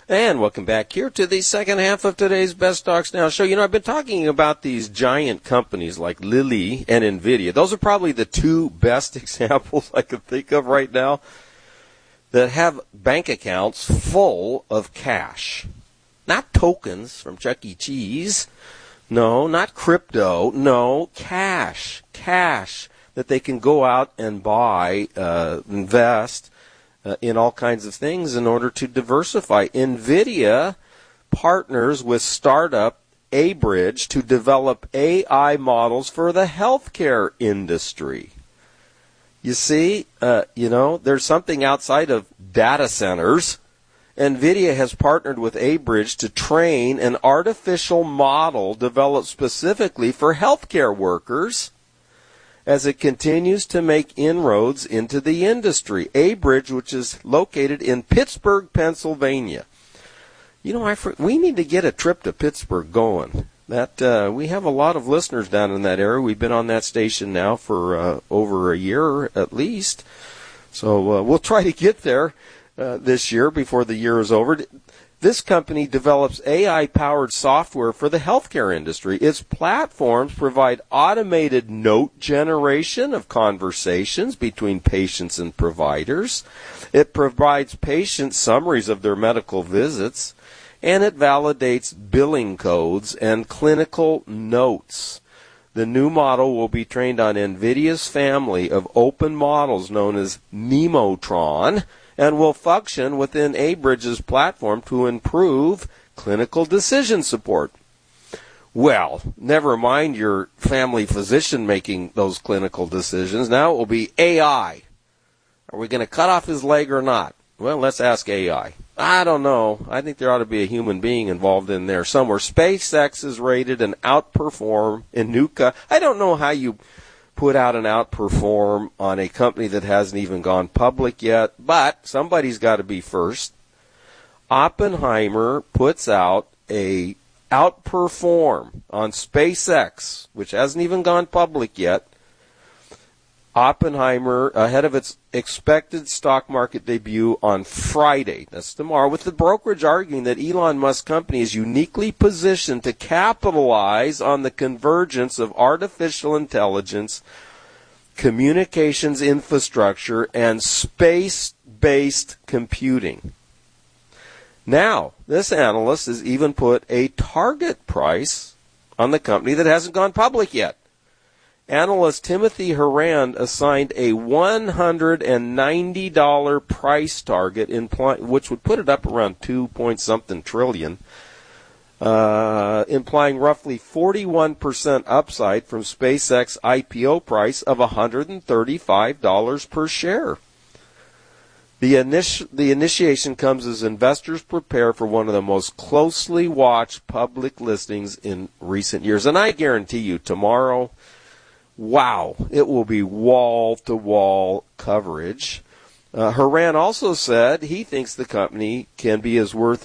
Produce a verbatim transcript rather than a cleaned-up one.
And welcome back here to the second half of today's Best Stocks Now show. You know, I've been talking about these giant companies like Lilly and NVIDIA. Those are probably the two best examples I can think of right now that have bank accounts full of cash. Not tokens from Chuck E. Cheese. No, not crypto. No, cash. Cash that they can go out and buy, uh, invest, Uh, in all kinds of things in order to diversify. NVIDIA partners with startup Abridge to develop A I models for the healthcare industry. You see, uh, you know, there's something outside of data centers. NVIDIA has partnered with Abridge to train an artificial model developed specifically for healthcare workers as it continues to make inroads into the industry. Abridge, which is located in Pittsburgh, Pennsylvania. You know, I, we need to get a trip to Pittsburgh going. That uh, we have a lot of listeners down in that area. We've been on that station now for uh, over a year at least. So uh, we'll try to get there uh, this year before the year is over. This company develops A I-powered software for the healthcare industry. Its platforms provide automated note generation of conversations between patients and providers. It provides patient summaries of their medical visits, and it validates billing codes and clinical notes. The new model will be trained on NVIDIA's family of open models known as Nemotron, and will function within Abridge's platform to improve clinical decision support. Well, never mind your family physician making those clinical decisions. Now it will be A I. Are we going to cut off his leg or not? Well, let's ask A I. I don't know. I think there ought to be a human being involved in there somewhere. SpaceX is rated an outperform in Nuka. I don't know how you put out an outperform on a company that hasn't even gone public yet, but somebody's got to be first. Oppenheimer puts out a outperform on SpaceX, which hasn't even gone public yet. Oppenheimer ahead of its expected stock market debut on Friday. That's tomorrow, with the brokerage arguing that Elon Musk's company is uniquely positioned to capitalize on the convergence of artificial intelligence, communications infrastructure, and space-based computing. Now, this analyst has even put a target price on the company that hasn't gone public yet. Analyst Timothy Horan assigned a one hundred ninety dollars price target, imply, which would put it up around two point something trillion, uh, implying roughly forty-one percent upside from SpaceX I P O price of one hundred thirty-five dollars per share. The, initi- the initiation comes as investors prepare for one of the most closely watched public listings in recent years. And I guarantee you, tomorrow, wow, it will be wall-to-wall coverage. Uh, Horan also said he thinks the company can be as worth